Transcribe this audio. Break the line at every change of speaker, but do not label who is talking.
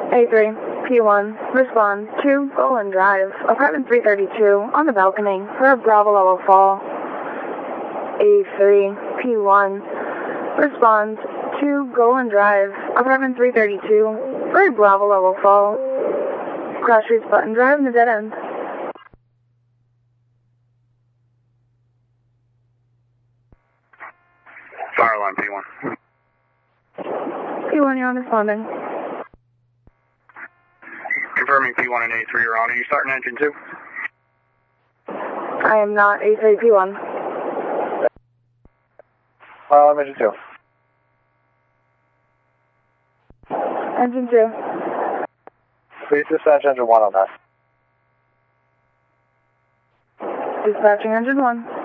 A3, P1, respond to Golan Drive, apartment 332, on the balcony, for a Bravo level fall. A3, P1, respond to Golan Drive, apartment 332, for a Bravo level fall. Cross Streets Button Drive in the dead end.
Fire alarm, P1.
P1, you're on responding.
Confirming P1 and A3 are on. Are you starting engine 2?
I am not. A3, P1.
Fire alarm, engine 2.
Engine 2.
Please dispatch engine 1 on that.
Dispatching engine 1.